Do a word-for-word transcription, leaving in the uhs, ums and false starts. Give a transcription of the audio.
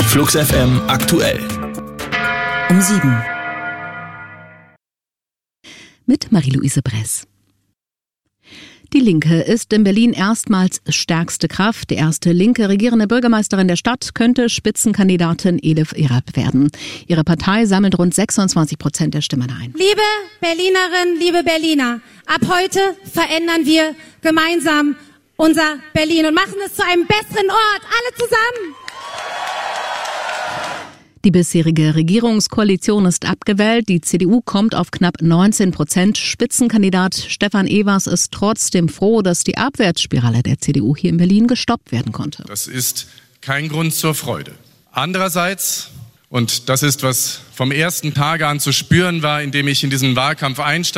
Flux F M aktuell. Um sieben. Mit Marie-Louise Bress. Die Linke ist in Berlin erstmals stärkste Kraft. Die erste linke regierende Bürgermeisterin der Stadt könnte Spitzenkandidatin Elif Erab werden. Ihre Partei sammelt rund sechsundzwanzig Prozent der Stimmen ein. Liebe Berlinerinnen, liebe Berliner, ab heute verändern wir gemeinsam unser Berlin und machen es zu einem besseren Ort. Alle zusammen! Die bisherige Regierungskoalition ist abgewählt. Die C D U kommt auf knapp neunzehn Prozent. Spitzenkandidat Stefan Evers ist trotzdem froh, dass die Abwärtsspirale der C D U hier in Berlin gestoppt werden konnte. Das ist kein Grund zur Freude. Andererseits, und das ist, was vom ersten Tage an zu spüren war, indem ich in diesen Wahlkampf einsteige,